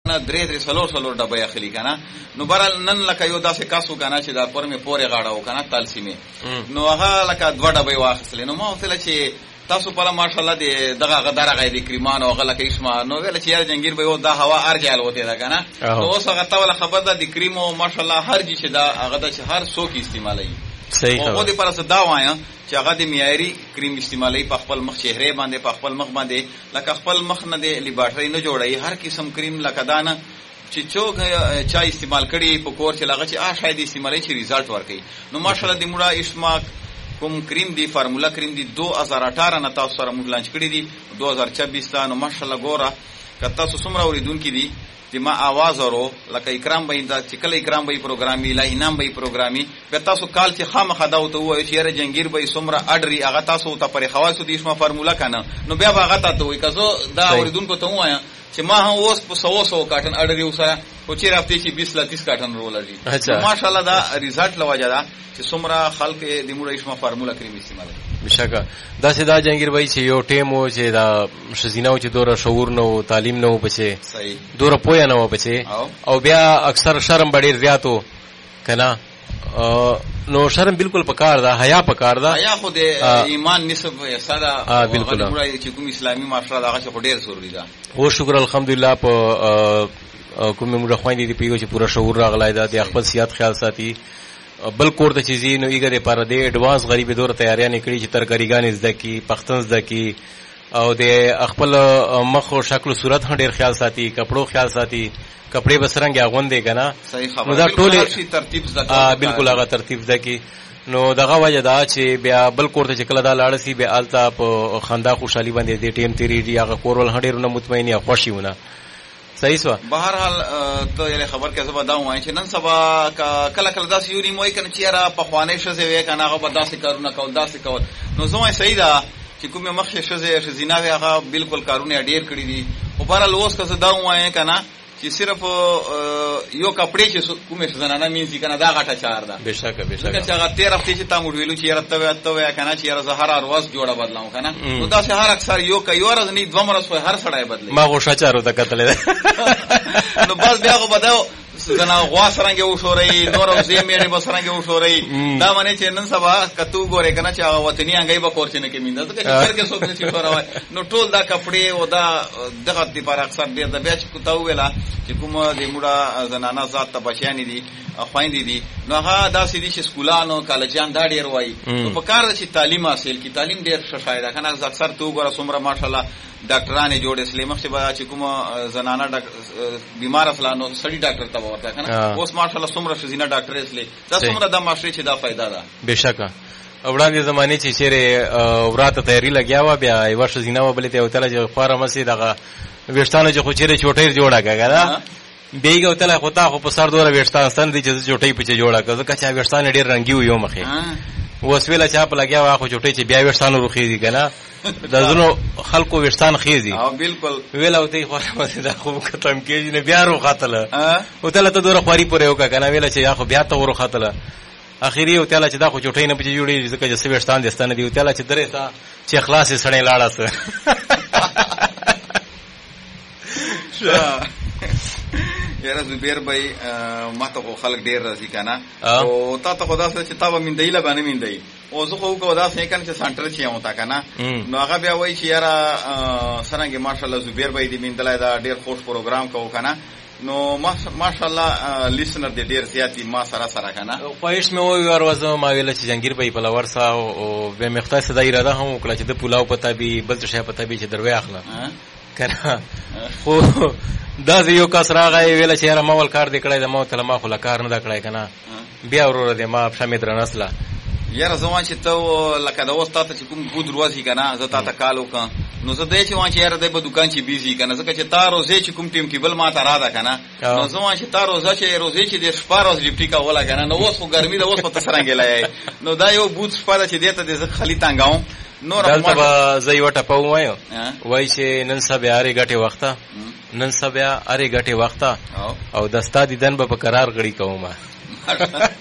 درې څلور ډبې اخلي کنه. نو برال نن لکه یو داسې کاسو کنه چې دا پر مې پورې غاړه وکنه تالسیمه، نو هغه لکه 2 ډبې واخیستلې. نو ما وتل چې تاسو په ماشاءالله دغه غدارغه د کریمان او غلکه اسما. نو ویل چې یار جنگیر به یو دا هوا ارګال وته دا کنه. نو اوس هغه تاول خبر ده د کریمو ماشاءالله هر جی چې دا هغه د هر څوک استعمالوي. صحیح خبر. او دې پر صدا وایم چې هغه د معیاري کریم استعمالوي په خپل مخ چهره باندې، په خپل مخ باندې، لکه خپل مخ نه د لیبارټری نه جوړي هر قسم کریم لکه دانه چې څوک چا استعمال کړي په کور چې لغه چې شاید استعمالي چې ریزلټ ورکړي. نو ماشاءالله د موږ اسما کوم کریم دی فارمولا کریم دی 2018 نه تاسو سره موږ لانچ کړی دی 2026 ته. نو ماشاءالله ګوره که تاسو څومره اوریدونکي دي چې ما आवाज ورو لکه اکرام به دا چې کله اکرام به پروګرامي لا انعام به پروګرامي به تاسو کال چې خامخا دا وته وایي چې یاره جنگیر به څومره اډري هغه تاسو ته پرې خواصو دي اسما فارمولا کنه. نو بیا هغه ته وایي که زه دا اوریدونکو ته وایم چې ما هم اوس په 100 کاټن اډري وسره او چې رافتي چې 20-30 کاټن رولري. ماشاءالله دا ریزلټ لوجه دا چې څومره خلک د موږ اسما فارمولا کریم استعمالوي. بشکه دا چې دا جنگیر وای چې یو ټیم و چې دا شزیناو چې دوره شعور نو تعلیم نو بچي، صحیح دوره پوهه نو بچي، او بیا اکثر شرم ډیر زیاتو کنه. نو شرم بالکل پکار دا، حیا پکار دا. حیا خو د ایمان نسب ساده بالکل چې کوم اسلامي معاشره دا هغه ډیر ضروری ده. او شکر الحمدلله په کوم موږ خويندې دی پیغو چې پورا شعور راغلای دا د خپل صحت خیال ساتي. بل کور ته چیزی نو ایګه لپاره د ایڈوانس غریبي دور تیاریاں نکړي چې ترکاریګان زده کی، پختن زده کی، او د خپل مخ او شکل صورت ډیر خیال ساتي، کپړو خیال ساتي، کپڑے بسرنګ اغوندې کنه. نو دا ټول ترتیب زده بالکل هغه ترتیب زده کی. نو دغه وجه دا چې بیا بل کور ته چې کله دا لاړ سي بیا التا په خندا خوشحالي باندې د ټیم تیری هغه کورول هډیرونه مطمئنه خوشیونه. صحیح سو. بهر حال ته یې خبر کې زبا دا وایي چې نن سبا کله کله داسې یو نیموي کنه چې را په خوانې شوه وې کنه هغه به داسې کارونه کول داسې کول. نو زما صحیح ده چې کومه مخه شوه زیناوي هغه بالکل کارونه ډیر کړی دي. او بهر حال اوس که دا وایي کنه چې صرف یو کپڑے چې کومه زنانه مینځي کنه دا غټه چار ده. بشکه چې هغه 13 هفته چې تا موږ ویلو چې راتوي کنه چې هر ورځ جوړه بدلاو کنه. نو دا سه هر اکثر یو ورځ نه 2 ورځ هر سړی بدلي. ما غوښه چارو ته کتلې. نو بس بیا غو بداو زنا غوا سرنګ و شورې نور او زی میړې بسرنګ و شورې. دا باندې چې نن سبا کتو ګوره کنه چې هغه وطني انګي به کور چې نه کې مینده ته چې کې څوک نشي شوراوي. نو ټول دا کپڑے او دا دغه دی پر اکثر ډیر د بیا چې کوتاو ویلا چې کومه د موډه زنانه ذات ته بچیانی دي خويندې دي. نو هغه دا سړي چې سکولانو کالجان دا ډیر وایي. نو په کار چې تعلیم حاصل کی، تعلیم ډیر شایده کنه. اکثر تو ګوره څومره ماشاءالله ډاکټرانه جوړ اسلام مخ چې کومه زنانه بیمار افلانو سړي ډاکټر ته ورته کنه. اوس ماشاءالله څومره شزینه ډاکټر اسلام دا څومره د معاشري چې دا فائدہ ده. بشکه وړاندې زمانه چې چیرې وراته تیاری لګیا و بیا یو شزینه و بلته او تل چې فارمسي دغه وشتانو چې خو چیرې چوټیر جوړه کړه بیګه وتله خو تا خو په سر دوره وشتان ستند چې چوټي په جوړه کړه ځکه چې وشتان ډیر رنگي وي مخه وسویله چاپ لګیا وا خو چوټي چې بیا وشتان روخي کنه د زونو خلکو وشتان خيزي. او بالکل ویلا وته خو دا خو ختم کېږي نه بیا رو خاتله وتله ته دوره خوري پورې وکړه کنه. ویلا چې یا خو بیا ته ورو خاتله اخیری وتله چې دا خو چوټي نه په جوړي ځکه چې وشتان دستانه دی وتله چې درې تا چې اخلاص سړې لاړه سره. یاره زبیر بھائی ما ته خلک ډیر راځي کنه او تا ته خدا سره چې تا به مندای لا باندې مندای او زه خو کو دا څنګه چې سنټر چې یو تا کنه. نو هغه بیا وایي چې یاره څنګه ماشاءالله زبیر بھائی دې مندلای دا ډیر خوش پروګرام کوو کنه. نو ماشاءالله لیسنر دې ډیر زیاتی ما سره کنه. خواهش مې وای ورځ ما ویل چې جنگیر بھائی په لور سا او به مختص د اراده هم وکړه چې د پلاو پتا به بل څه پتا به چې دروي اخلا کنه. خو دا یو کس راغی ویل چې یاره ما ول کار دې کړی د مو تل ما خو کار نه دا کړی کنه. بیا ورور دې ما شمه در نسله یاره زما چې ته لکه دا وستا ته چې کوم بود روزي کنه زه تا ته کال وکم نو زه دې چې وان چې یاره د په دکان چې بیزي کنه ځکه چې تا روزي چې کوم ټیم کې بل ما ته را ده کنه. نو زما چې تا روزه چې روزي چې د شپاروز ډیپټي کا ولا کنه. نو اوس خو ګرمي د اوس په تسرنګ لای نو دا یو بود شپاره چې دته د خلی تانګاو نو دلته زې وټه پوایو وای چې نن سبا اړې غټي وخته نن سبا اړې غټي وخته او دستا دیدن به قرار غړي کومه.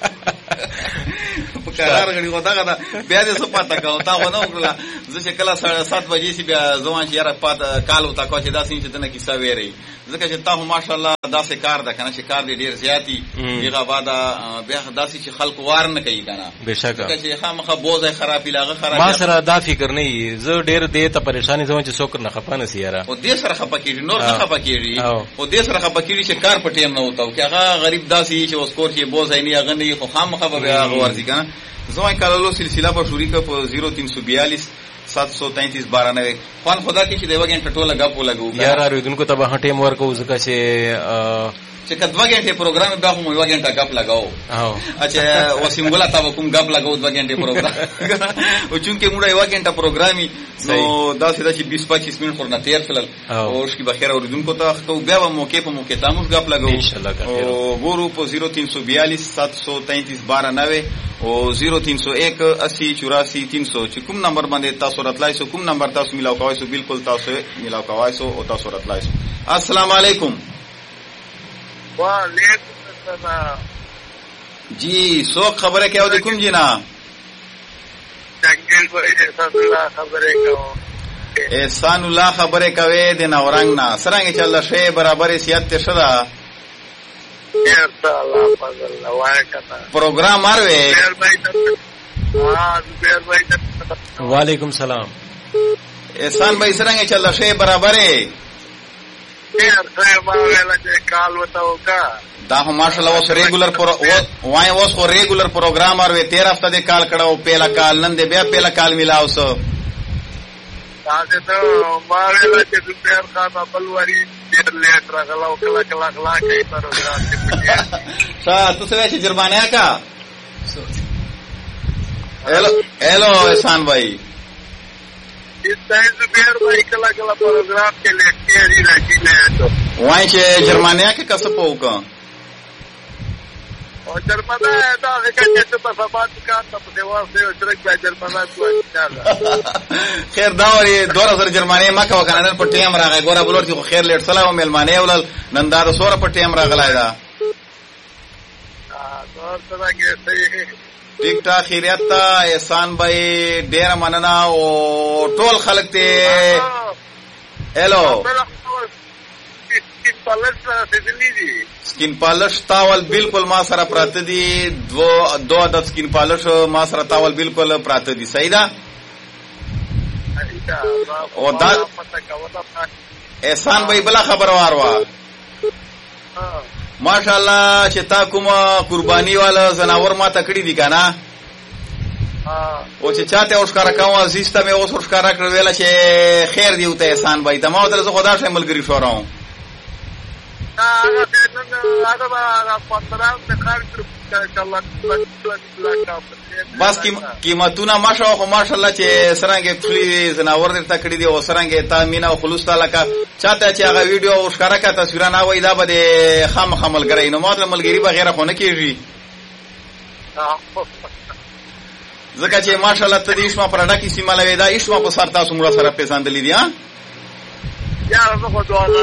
په قرار غړي خو دغه بیا دې څه پاته کوم تا خو نه وکړه زه چې کله 7:30 بجې سي بیا ځوان چې یاره پاته کال وتا کو چې داسې چې دنه کیسه ویری ځکه چې تا هم ماشاءالله داسې کار ده کنه چې کار دې ډیر زیاتی هغه بعد بیا داسې چې خلق وار نه کوي کنه بشکه چې خامخه بوزه خرابې لاغه خراب ما سره دا فکر نه زه ډیر دې ته پریشانی زوم چې څوک نه خپانه سي یاره او دې سره خپکیږي نور نه خپکیږي او دې سره خپکیږي چې کار په ټیم نه وتاو چې هغه غریب داسې چې وسکور کې بوزه نه هغه نه خو خامخه به هغه ورځي کنه زما کالو سلسله په شوري کا په 0342 733 12 خوان خدا کې چې د وګین ټوله غاپو لګو یار اوریدونکو ته به ټیم ورکو ځکه چې کدو غنټه پروګرام به مو یو غنټه غاپ لگاو اچھا وسیم ګلا تا کوم غاپ لگاو 2 غنټه پروګرام او چونکه موږ یو غنټه پروګرامي نو دا سیده چې 20-25 منټ ورنه تیر فلل او اس کی بخیر اوریدونکو ته خو بیا به موقع په موقع تاسو غاپ لگاو ان شاء الله او ګورو په 0342 733 12 او 0301 80 84 300 چې کوم نمبر باندې تاسو راتلای سو کوم نمبر تاسو ملاو کوئ سو بالکل تاسو ملاو کوئ سو او تاسو راتلای سو السلام علیکم وعلیکم السلام جی سو خبره کیا دی کوم جنا جنگل کو احسان الله خبره کو احسان الله خبره کوي د نورنګ نا سرنګ چل شی برابر سیادت شدا ان الله فضل وای کتا پروګرام ماروي وعلیکم السلام احسان بھائی سرنګ چل شی برابر دا هم ماشاءالله اوس ریګولر وای اوس خو ریګولر پروګرام اور 13 هفته د کال کړه پیلا کال نن دې بیا پیلا کال ملاو سو تاسو ته ماویلا چې ډیر کا بلوري ډیر لیټ راغلا او کلا کلا کلا کوي پروګرام تاسو څه چې جرمانه کا हेलो एहसान भाई प्रोग्राम के लिए वहीं से जर्मनिया के कसं पाहू का जर्मना जर्मना خیر دا وری 2000 جرمانه ما کا وکنه په ټیم راغی ګوره بلور چې خیر لیټ سلام ملمانه ولل نن دا 100 په ټیم راغلای دا ٹھیک ٹھاک خیریت تا احسان بھائی ډیر مننه او ټول خلک ته هلو سکین پالش تاول بالکل ما سره پراته دي دو عدد سکین پالش ما سره تاول بالکل پراته دي صحیح ده او دا احسان بھائی بلا خبر واروا ماشاءالله چې تا کوم قرباني والا زناور ما تکړی دي کنه او چې چاته اوسکار کوم عزیز ته مې اوس اوسکار کړ ویل چې خیر دی وته احسان بھائی ته ما ته خدا شه ملګری شو راو بس قیمتونه ماشاء خو ماشاءالله چې سرنګ خپل زناور در تکړی دي او سرنګ تا مینا او خلوص تعالی کا چاته چې هغه ویډیو او ښکارا کا تصویرونه وای دا به خامخ ملګری نو ماته ملګری بغیر خو نه کیږي ځکه چې ماشاءالله ته دې شما پرډا کی سیمه لوي دا شما په سر تاسو موږ سره پیژندلې دي ها یاره زه خو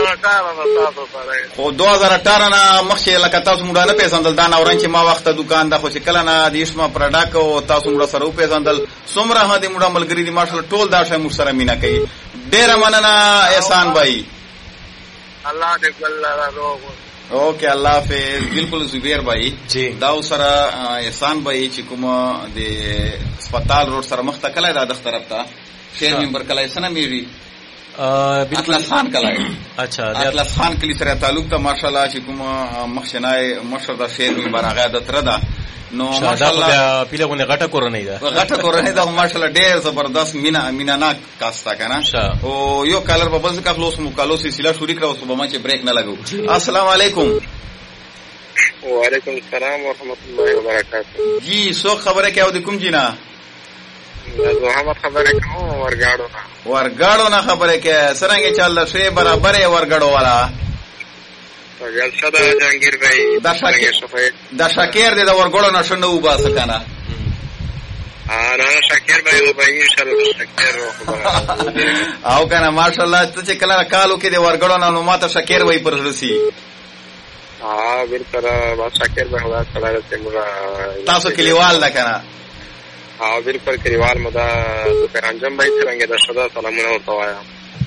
2018 نه مخکې لکه تاسو موږ نه پیژندل دا نورن چې ما وخت دکان دا خو چې کله نه دې شما پرډا کو تاسو موږ سره پیژندل څومره هدي موږ ملګری دي ماشاءالله ټول دا شی موږ سره مینا کوي ډیر مننه احسان بھائی الله دې ګل راو اوکے اللہ حافظ بالکل زبیر بھائی دا سره احسان بھائی چې کوم د هسپتال روډ سره مخ ته کله دا د طرف ته شهر ممبر کله سره میری اطلس خان کله اچھا اطلس خان کلی سره تعلق ته ماشاءالله چې کوم مخشنای مشر د شهر ممبر هغه د تر ده نو ماشاءالله پیلهونه غټه کورنۍ ده غټه کورنۍ ده ماشاءالله ډېر زبردست مینا ناک کاستا کنه او یو کالر په بل څه خلاص مو کالو سلسله شروع کړو صبح ما چې بریک نه لګو السلام علیکم وعلیکم السلام ورحمۃ اللہ وبرکاتہ جی سو خبره کیا د کوم جنا محمد خبره کوم ورګاړو نه خبره کې سرنګ چل شی برابر ورګاړو والا جلسه دا جهانگیر بھائی دا شاکر دې دا ورګړو نشو نو باسه کنه نه شاکر بھائی بھائی ان شاء الله شاکر او کنه ماشاءالله ته چې کله کالو کې دې ورګړو نو ماته شاکر وای پر رسی ها بالکل با شاکر به خدا تعالی سے مرا تاسو کلیوال ده کنه ها بالکل کلیوال مدا پر انجام بای څنګه د شدا سلامونه ورته وایا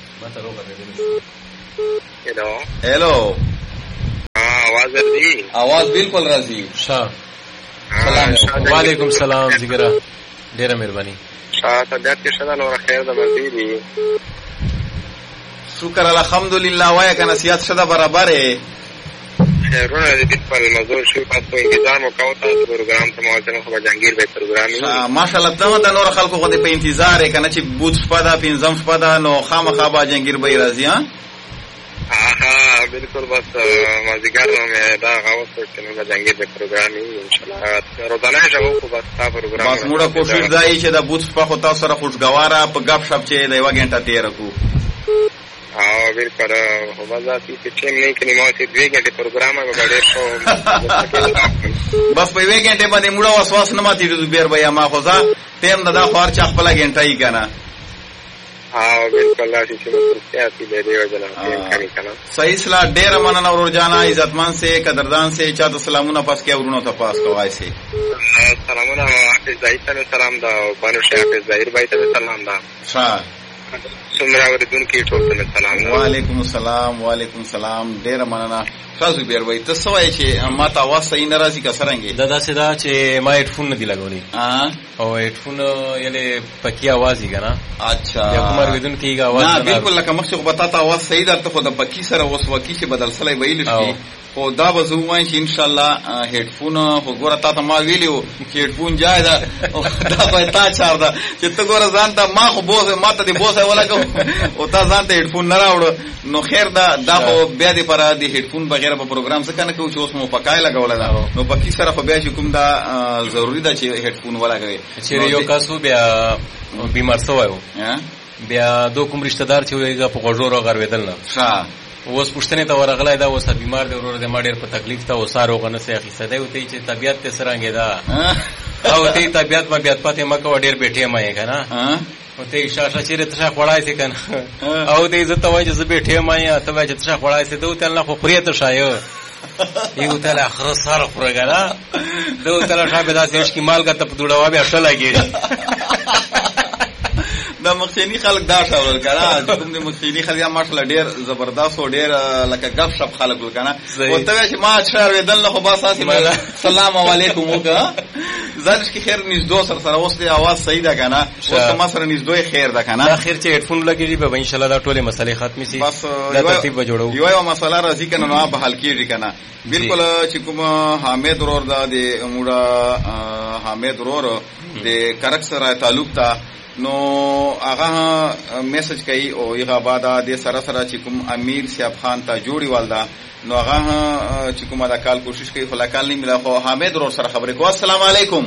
हेलो आवाज राजी आवाज बिल्कुल राजी शाह वालेकुम सलाम जिगरा ډیره مهرباني شاه طبيعت کې شدا نور خیر د مزيدي شکر الحمدلله وای کنه سیاست شدا برابر ہے خیرونه دې په موضوع شو تاسو انتظام وکاو تاسو پروګرام ته موازنه خو جنگیر به پروګرام ماشاءالله ته نور خلکو خو دې په انتظار کنه چې بوت شپدا پینځم شپدا نو خامخا با جنگیر به راځي ها ها بالکل بس مازیګر مې دا غوښتل چې نو جنگیر به پروګرام ان شاء الله روزانه شغو کو بس تا پروګرام بس موږ کوشش دای چې د بوت شپه خو تاسو سره خوشګواره په غب شپ چې د یو غنټه تیر کو ها بالکل هو بازاتي چې نه کړي مو چې 2 غنټه پروګرام غوړې شو بس په 2 غنټه باندې موږ وسواس نه ماتي د بیر بیا ما خو ځا تیم دا خور چا خپل غنټه یې کنه ها بالکل لا چې مستعتی دی دی وجنه کوي کنه صحیح سلا ډیر مننه ورور جانا عزتمن سے قدردان سے چا د سلامونه پاس کې ورونو ته پاس کوای سي سلامونه حافظ زاهد ته سلام دا بانو شیخ ظاهر بھائی ته سلام دا ښه سمرا وردون کی ټول ته سلام وعلیکم السلام وعلیکم السلام ډیر مننه تاسو بیر وای تاسو وای چې ما ته आवाज صحیح ناراضي کا سرنګي دا داسې دا چې ما هډفون نه دی لګولې او هډفون یله پکی आवाज یې کنه اچھا یا کومر ودون کیږي आवाज نه بالکل لکه مخ څه پتا ته आवाज صحیح درته خو د پکی سره وس وکی چې بدل سلای ویل شي او دا به زه وایم چې ان شاء الله هډفون خو ګوره تا ته ما ویلو چې هډفون جای دا به تا چار دا چې ته ګوره ځان ته ما خو بوزه ما ته دی بوزه ولا کو او تا ځان ته هډفون نه راوړ نو خیر دا خو بیا دې پر دې هډفون بغیر په پروګرام څه کنه کوي چې اوس مو پکای لګول دا نو پکی سره خو بیا چې کوم دا ضروری ده چې هډفون ولا کوي چې یو کاسو بیا بیمار شوی و بیا دو کوم رشتہ دار چې ویګه په غوړو غرویدل نه ښه اوس پښتنه ته ورغلای دا اوس بیمار دی ورور د ما ډیر په تکلیف ته وسارو غنه سي اخی سده وته چې طبيعت ته سرانګه دا او ته طبيعت ما بیا پته مکه ډیر بیٹه ما یې کنه او ته شاشه چې ته خړای سي کنه او ته عزت وای چې بیٹه ما یې ته وای چې ته خړای سي دوی ته نه خو خوري ته شایو یو ته لا خسر خورګلا دوی ته لا شابه داسې کی مال کا ته پډوا بیا اصل لګي دا مخکینی خلک دا شاول کړه کوم د مخکینی خلک ماشاءالله ډیر زبردست او ډیر لکه غف شپ خلک وکړه او ته چې ما شهر ودل نه خو با اساسي سلام علیکم وکړه ځکه چې خیر نږدې سره اوس د आवाज صحیح ده کنه اوس ما سره نږدې خیر ده کنه اخر چې هډفون لګیږي به ان شاء الله دا ټوله مسلې ختمي سي بس دا ترتیب به جوړو یو مسله راځي کنه نو به حل کیږي کنه بالکل چې کوم حامد ورور دا د موړه حامد ورور د کرک سره تعلق تا نو هغه میسج کوي او هغه بعد د سره سره چې کوم امیر سیاب خان ته جوړی والدا نو هغه چې کومه دا کال کوشش کوي خلا کال نه ملا خو حامد ورور سره خبرې کو السلام علیکم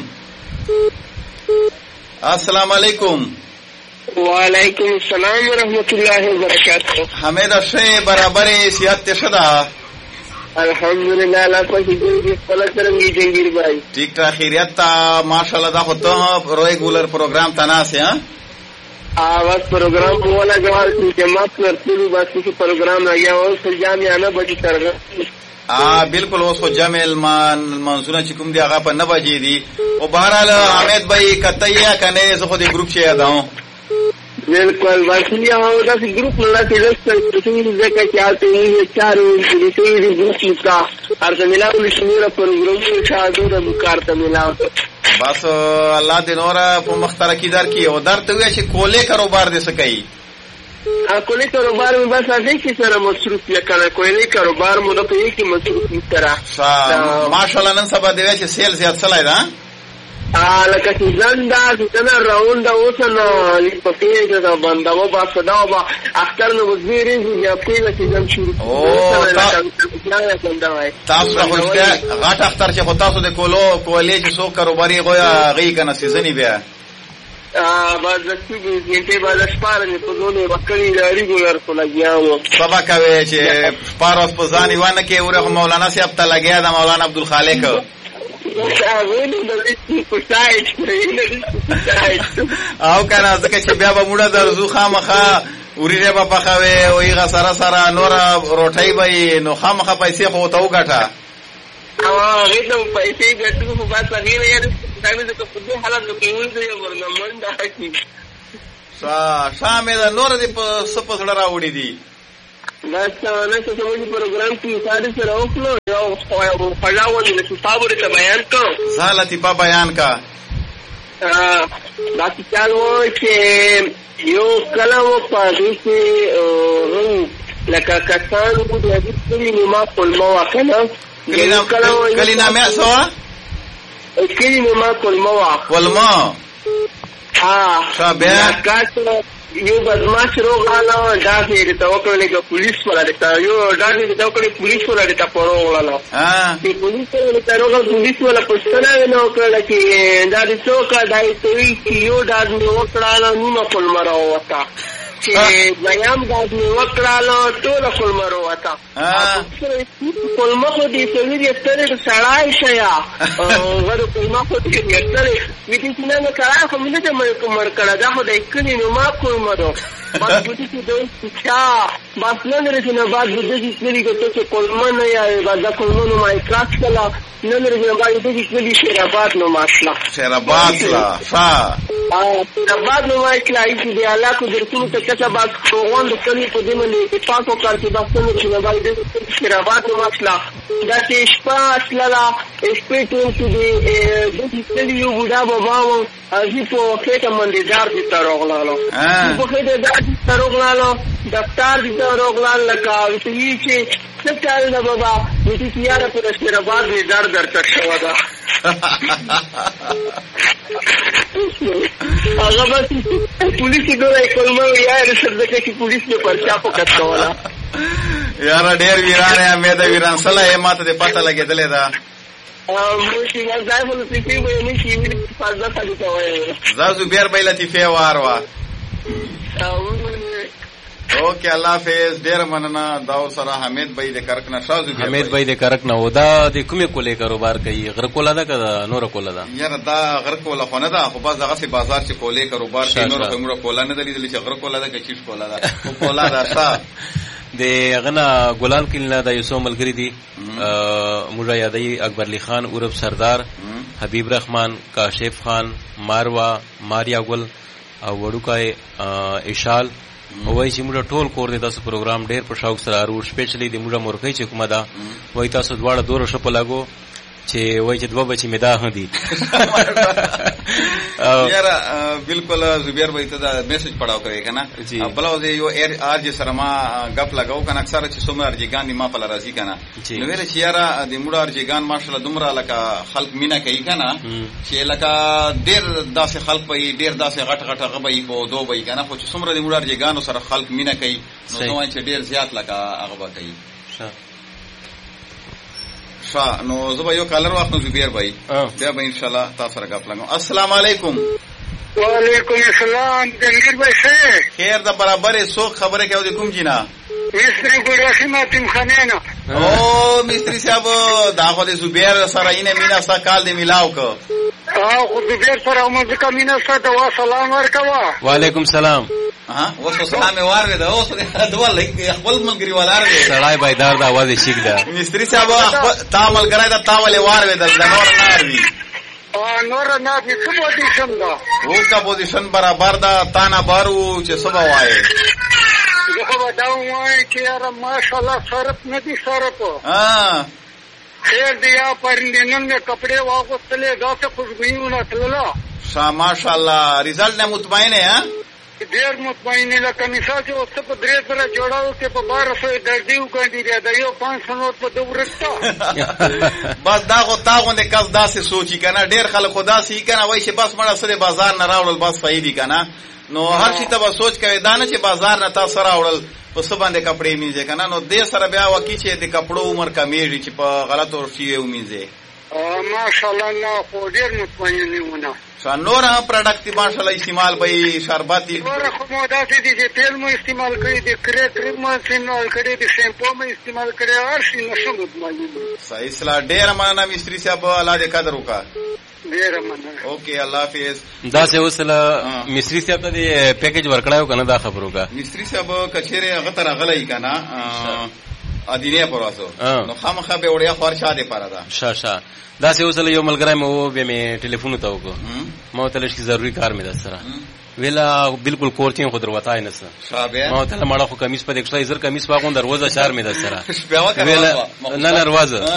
السلام علیکم وعلیکم السلام ورحمۃ اللہ وبرکاتہ حمید شه برابر سیادت شدا الحمدلله لا کوئی دې خپل څنګه جنگیر بھائی ٹھیک ٹھاک خیریت تا ماشاءالله دا خو ته ریګولر پروګرام تناسه ها आवाज प्रोग्राम वाला जवाब जमात करते बस की प्रोग्राम आ गया और फिर जामे आना बजी कर बिल्कुल اوس خو جامع منصوره چې کوم دی هغه په 9 بجې دي او بهرحال حمید بھائی کتهیا کنه زه خو دې ګروپ شه یاداو بالکل واسیا او دا ګروپ نه کې لسته چې زکه چې آتے ہیں چارو دې ګروپ کا ارته ملاو شمیره پروګرام شاهدو د مکارته ملاو بس الله دې نور په مختار کې در کی او درته وی چې کوله کاروبار دې سکي کوله کاروبار میں بس اځي چې سره مصروف یا کنه کوله کاروبار مو نه پېږي چې مصروف ترا ماشاءالله نن سبا دې چې سیل زیات سلای دا لکه سیزن دا څنګه راوند اوسنه په پیګه دا بنداو با صدا با اختر نو وزیری یا پیګه سیزن شروع او تاسو خو غټ اختر چې خو تاسو د کولې چې سو کاروباري غویا غي کنه سیزنی بیا بعد څه دې بعد شپاره په دونه وکړي لري ګولر په لګیاو سبا کوي چې شپاره په ځاني ونه کې ورغه مولانا صاحب ته لګیا دا مولانا عبدالخالق او کنه ځکه چې بیا به موږ درځو خامخا وریجه به پخوي او هغه سره سره نور روټۍ به نو خامخه پیسې خو ته وګټه هغه ته پیسې ګټو خو بس هغه یې دا مې ته په دې حالت کې ولې یو ورنمن دا کی شامې دا نور دې په سپسړه راوړي دي بس نه څه سمونی پروګرام کې ساده سره وکړو یو خلاوه دې چې صاحب ته بیان کو زالتی په بیان کا دا چې چالو چې یو کلمه په دې کې لکه کسان په دې کې ما کولمه وکنه کلمه سوا کلمه کولمه کولمه بیا کاټ یو بدمعش روغاله دا چې ته وکړلې چې پولیس ولا یو دا چې ته وکړلې پولیس ولا ته پروغاله چې پولیس ولا ته روغاله پولیس ولا پښتنه نه وکړل چې دا د څوک دای ته یو دا وکړاله نیمه کولمه راوته چې ځایم دا وکړاله ټول کولمه راوته کولمه خو دې سوي ستړي سړای شیا غره کولمه خو دې ستړي ویټی څنګه کار خو مې ته مر کړه دا خو دې کړي نو ما کولمه دو بس بوتي چې دوی څا بس نن لري نه بعد دې چې لري چې کولمه نه یا دا کولمه نو ما کلاس کلا نن لري نه بعد دې چې شرابات نو ماشلا شرابات لا شرابات نو ما کلاس دې الله کو درتو ته کسبات خوون د کلی په دې باندې پاکو کار چې بس نن نه بعد دې شرابات نو ماشلا دا چې شپه اصله شپه ټول چې دې یو بوډا بابا و ازي په کېټه باندې دار دي تروغلالو په کېټه دار دي تروغلالو دفتر دي تروغلال لکه چې څه کال نه بابا دې تیار پر شرابات دې دار تر شو دا هغه بس پولیس دوی کولمه یا رسد کې پولیس په پرچا پکټ کولا یار ډېر ویرانه مې دا ویران سره ماته دې پته لګېدلې ده مشي غزای په لطیفه وې نه شي ویل فازه څه کوي زازو بیر به لطیفه واروا اوکے الله حافظ ډیر مننه دا سره حمید بھائی د کرک نه شازو حمید بھائی د کرک نه ودا د کومه کولې کاروبار کوي غر کولا ده که نور کولا ده یاره دا غر کولا خو نه ده خو بس دغه سي بازار چې کولې کاروبار کوي نور کومه کولا نه دلی چې غر کولا ده که چیش کولا ده خو کولا ده تا د غنا ګلان کله د یوسو ملګری دي موږ یادای اکبر علی خان عرب سردار حبیب رحمان کاشف خان ماروا ماریا ګل او وړوکای اشال وای چې موږ ټول کور دې تاسو پروګرام ډېر په شوق سره ارو سپیشلی د موږ مورخي چې کومه ده وای تاسو دواړه دوره شپه لاګو چې وای چې دوه بچی مدا هدي یاره بالکل زبیر بھائی ته دا میسج پڑھاو کوي کنه بلوز یو ار جی سره ما غپ لگاو کنه اکثر چې سومر جیګان دی ما په راضی کنه نو ویل چې یاره د موډ ار جیګان ماشاءالله دومره لکه خلق مینا کوي کنه چې لکه ډیر داسې خلق په ډیر داسې غټ غټ غبي په دو وای کنه خو چې سومر د موډ ار جیګان سره خلق مینا کوي نو نو چې ډیر زیات لکه هغه کوي نو زبا یو کالر واخلو زبیر بھائی بیا به ان شاء الله تاسو سره غپ لګو السلام علیکم وعلیکم السلام جنگیر بھائی خیر دا برابر سو خبره کې او کوم جنا مستری ګوراسیما تیم خانینا او مستری صاحب دا خو د زبیر سره اینه مینا سا کال دی ملاو کو خو زبیر سره موږ کا مینا سا دا سلام ورکوا وعلیکم السلام وسو سلام واره دا اوس دوا لګ خپل ملګری ولار دی سړای بایدار دا आवाज شیک ده مستری صاحب تعامل غره دا تاول واره دا نور نار وی نور نه دي څه پوزیشن دا و کا پوزیشن برابر دا تانا بارو چې سبا وای زه دا وای چې یاره ماشاءالله صرف نه دي صرف خیر دی یا پرندنن میں کپڑے واغستلې دا څه خوشبوونه تللا ماشاءالله رزلټ نه مطمئن ہے ډیر مطمئن لکه مثال چې اوس په درې سره جوړاو کې په 1200 درځي وکړي دا یو 500 نوٹ په دورستا بس دا غو تاغونه کس داسې سوچي کنه ډیر خلک خدا سي کنه وای چې بس مړه سره بازار نه راوړل بس فائدې کنه نو هر شي ته به سوچ کوي دا نه چې بازار نه تاسو راوړل په څه باندې کپڑے مینځي کنه نو دې سره بیا وکی چې د کپړو عمر کمیږي چې په غلطو شی ومینځي ماشاءالله نه خو ډیر مطمئن نیونه نور پروډکټ ماشاءالله استعمال به شربتي نور خو مودا دي چې تیل مو استعمال کړی دي کریم مو استعمال کړی دي شیمپو مو استعمال کړی هر شي نشو مطمئن صحیح سلا ډیر مننه مستری صاحب الله دې قدر وکړه ډېره مننه. اوکې الله حافظ. دا څه وسله مصری صاحب ته دی پیکیج ورکړایو کنه دا خبرو کا مصری صاحب کچېره هغه تر غلای کنه ادینه پروازو نو خامخا به وړیا خور شاده پاره دا شاشه دا څه وسله یو ملګری مې وو به مې ټلیفون ته وکړ ما ته لږ ضروري کار مې در سره ویلا بالکل کورتین خو دروته نه سره ما ته مړه خو کمیس په 100 کمیس واغون دروازه شهر مې در سره ویلا نه دروازه